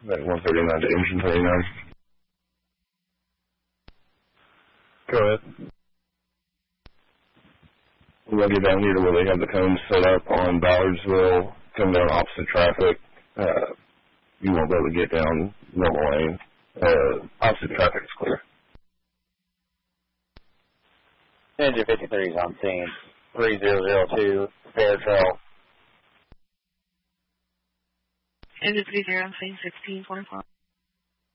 That 139 to engine 29. Go ahead. We'll get down here to where they have the cones set up on Ballardsville, come down opposite traffic. You won't be able to get down normal lane. Opposite traffic is clear. Engine 53 is on scene. 3002, Fair Trail. Engine 30 on scene, 1625.